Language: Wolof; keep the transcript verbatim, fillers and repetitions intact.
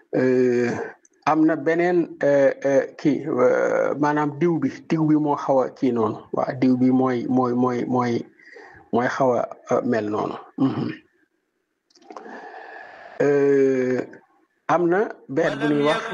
euh, am na beneen euh, euh, kii euh, maanaam diw bi diw bi moo xaw a kii noonu waaw diw bi mooy mooy mooy mooy mooy xaw a euh, mel noonu. Mhm. Euh, am na benn bu ñuy wax